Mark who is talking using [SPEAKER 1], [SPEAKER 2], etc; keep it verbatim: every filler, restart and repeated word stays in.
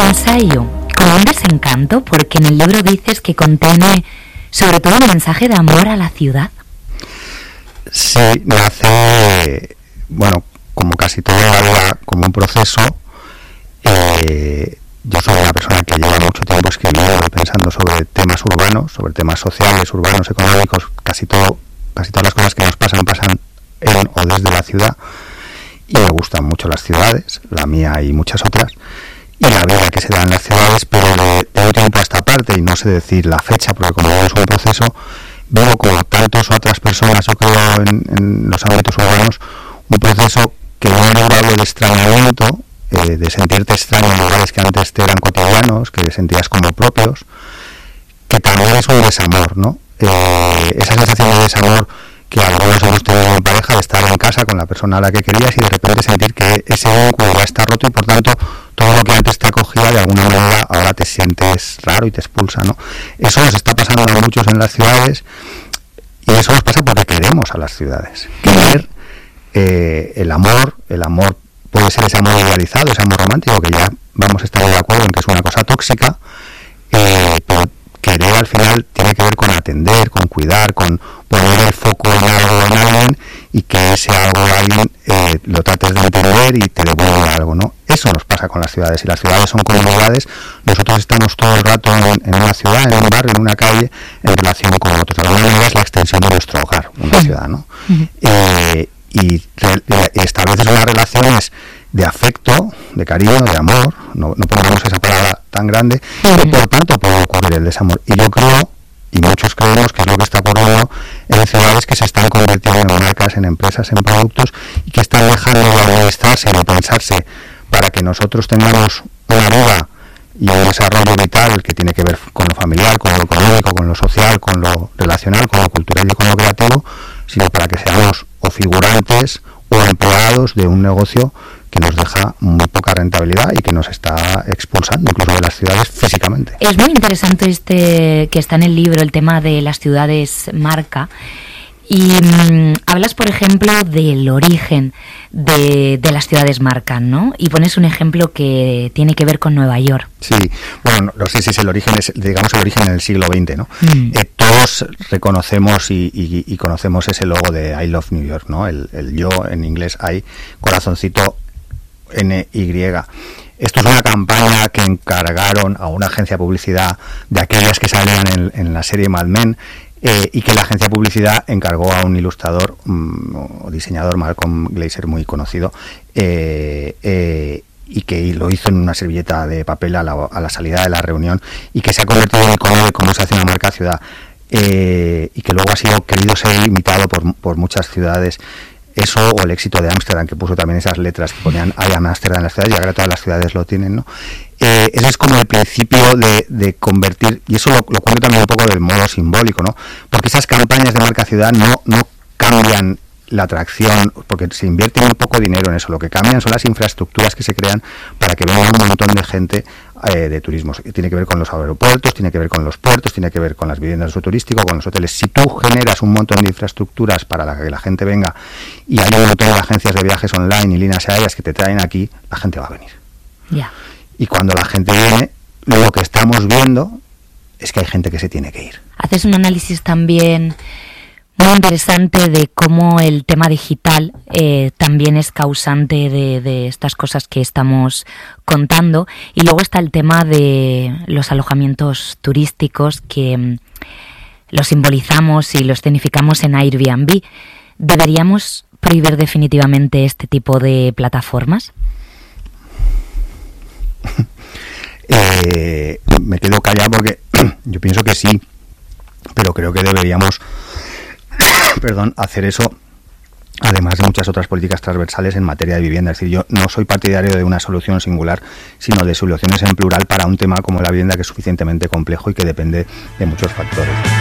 [SPEAKER 1] ensayo con un desencanto, porque en el libro dices que contiene sobre todo un mensaje de amor a la ciudad.
[SPEAKER 2] Sí, nace, bueno, como casi toda la vida, como un proceso. Eh, yo soy una persona que lleva mucho tiempo escribiendo y pensando sobre temas urbanos, sobre temas sociales, urbanos, económicos, casi todo, casi todas las cosas que nos pasan, pasan en o desde la ciudad. Y me gustan mucho las ciudades, la mía y muchas otras, y la vida que se da en las ciudades, pero de, de un tiempo a esta parte, y no sé decir la fecha, porque como es un proceso, veo como tantas otras personas, yo creo, en, en los ámbitos urbanos, un proceso que no hablo de extrañamiento, eh, de sentirte extraño en lugares que antes te eran cotidianos, que sentías como propios, que también es un desamor, ¿no? Eh, esa sensación de desamor que algunos hemos tenido en pareja, de estar en casa con la persona a la que querías y de repente sentir que ese vínculo ya está roto y por tanto todo lo que antes te acogía de alguna manera ahora te sientes raro y te expulsa, ¿no? Eso nos está pasando a muchos en las ciudades y eso nos pasa porque queremos a las ciudades. Querer eh, el amor, el amor puede ser ese amor idealizado, ese amor romántico, que ya vamos a estar de acuerdo en que es una cosa tóxica, eh, pero querer al final tiene que ver con atender, con cuidar, con poner el foco en algo en alguien y que ese algo alguien eh, lo trates de entender y te devuelva algo, ¿no? Eso nos pasa con las ciudades, y las ciudades son comunidades. Nosotros estamos todo el rato en, en una ciudad, en un barrio, en una calle, en relación con otros. De alguna manera es la extensión de nuestro hogar, una ciudad, ¿no? Uh-huh. Eh, y re, estableces unas relaciones de afecto, de cariño, de amor, no, no pongamos esa palabra tan grande, uh-huh. y por tanto puede ocurrir el desamor. Y yo creo, y muchos creemos que es lo que está ocurriendo en ciudades que se están convirtiendo en marcas, en empresas, en productos, y que están dejando de administrarse, de pensarse para que nosotros tengamos una vida y un desarrollo vital que tiene que ver con lo familiar, con lo económico, con lo social, con lo relacional, con lo cultural y con lo creativo, sino para que seamos o figurantes o empleados de un negocio que nos deja muy poca rentabilidad y que nos está expulsando incluso de las ciudades físicamente.
[SPEAKER 1] Es muy interesante este que está en el libro, el tema de las ciudades marca, y mmm, hablas, por ejemplo, del origen de, de las ciudades marca, ¿no? Y pones un ejemplo que tiene que ver con Nueva York.
[SPEAKER 2] Sí, bueno, no sé si es el origen, es, digamos, el origen en el siglo veinte, ¿no? Mm. Eh, todos reconocemos y, y, y conocemos ese logo de I Love New York, ¿no? El, el yo en inglés, I, corazoncito, N Y. Esto es una campaña que encargaron a una agencia de publicidad de aquellas que salían en, en la serie Mad Men, eh, y que la agencia de publicidad encargó a un ilustrador um, o diseñador, Malcolm Glazer, muy conocido, eh, eh, y que lo hizo en una servilleta de papel a la, a la salida de la reunión, y que se ha convertido en icono de cómo se hace una marca ciudad, eh, y que luego ha sido querido ser imitado por, por muchas ciudades. Eso, o el éxito de Ámsterdam, que puso también esas letras que ponían I am Ámsterdam en las ciudades, y ahora todas las ciudades lo tienen, ¿no? Eh, ese es como el principio de, de convertir, y eso lo, lo cuento también un poco del modo simbólico, ¿no? Porque esas campañas de marca ciudad no, no cambian la atracción, porque se invierte muy poco dinero en eso. Lo que cambian son las infraestructuras que se crean para que venga un montón de gente eh, de turismo. Tiene que ver con los aeropuertos, tiene que ver con los puertos, tiene que ver con las viviendas de uso turístico, con los hoteles. Si tú generas un montón de infraestructuras para la que la gente venga, y hay un montón de agencias de viajes online y líneas aéreas que te traen aquí, la gente va a venir.
[SPEAKER 1] Ya. Yeah.
[SPEAKER 2] Y cuando la gente viene, lo que estamos viendo es que hay gente que se tiene que ir.
[SPEAKER 1] Haces un análisis también muy interesante de cómo el tema digital eh, también es causante de, de estas cosas que estamos contando. Y luego está el tema de los alojamientos turísticos, que mm, los simbolizamos y los escenificamos en Airbnb. ¿Deberíamos prohibir definitivamente este tipo de plataformas?
[SPEAKER 2] eh, me quedo callado porque yo pienso que sí, pero creo que deberíamos perdón, hacer eso, además de muchas otras políticas transversales en materia de vivienda. Es decir, yo no soy partidario de una solución singular, sino de soluciones en plural para un tema como la vivienda, que es suficientemente complejo y que depende de muchos factores.